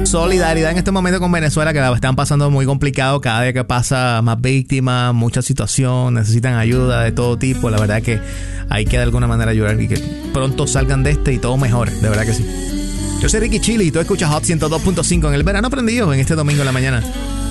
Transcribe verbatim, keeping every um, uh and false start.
Solidaridad en este momento con Venezuela, que la están pasando muy complicado. Cada día que pasa, más víctimas, mucha situación, necesitan ayuda de todo tipo. La verdad que hay que de alguna manera ayudar y que pronto salgan de este y todo mejor. De verdad que sí. Yo soy Ricky Chili y tú escuchas Hot ciento dos punto cinco en el verano prendido en este domingo en la mañana.